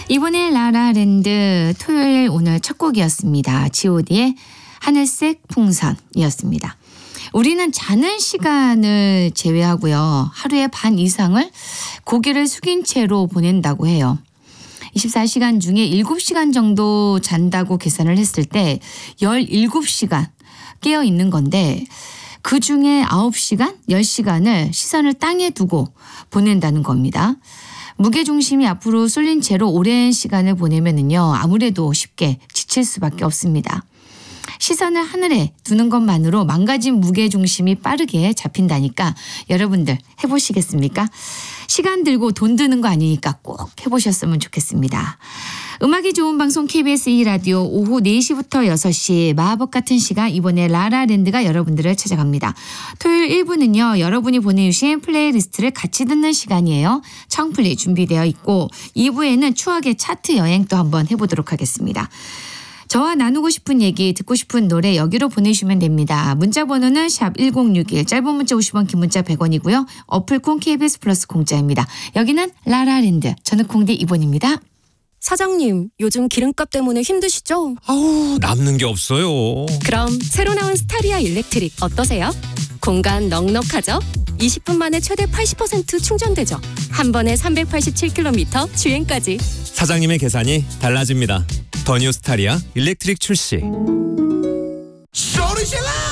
이번에 라라랜드 토요일 오늘 첫 곡이었습니다. god의 하늘색 풍선이었습니다. 우리는 자는 시간을 제외하고요. 하루의 반 이상을 고개를 숙인 채로 보낸다고 해요. 24시간 중에 7시간 정도 잔다고 계산을 했을 때 17시간 깨어 있는 건데 그중에 9시간, 10시간을 시선을 땅에 두고 보낸다는 겁니다. 무게중심이 앞으로 쏠린 채로 오랜 시간을 보내면은요, 아무래도 쉽게 지칠 수밖에 없습니다. 시선을 하늘에 두는 것만으로 망가진 무게중심이 빠르게 잡힌다니까 여러분들 해보시겠습니까? 시간 들고 돈 드는 거 아니니까 꼭 해보셨으면 좋겠습니다. 음악이 좋은 방송 KBS 2라디오 오후 4시부터 6시 마법 같은 시간 이번에 라라랜드가 여러분들을 찾아갑니다. 토요일 1부는요. 여러분이 보내주신 플레이리스트를 같이 듣는 시간이에요. 청플리 준비되어 있고 2부에는 추억의 차트 여행도 한번 해보도록 하겠습니다. 저와 나누고 싶은 얘기, 듣고 싶은 노래 여기로 보내주시면 됩니다. 문자 번호는 샵 1061, 짧은 문자 50원, 긴 문자 100원이고요. 어플콘 KBS 플러스 공짜입니다. 여기는 라라랜드, 저는 콩디 이본입니다. 사장님, 요즘 기름값 때문에 힘드시죠? 아우, 남는 게 없어요. 그럼 새로 나온 스타리아 일렉트릭 어떠세요? 공간 넉넉하죠? 20분 만에 최대 80% 충전되죠? 한 번에 387km 주행까지. 사장님의 계산이 달라집니다. 더 뉴 스타리아 일렉트릭 출시. 소리 질러!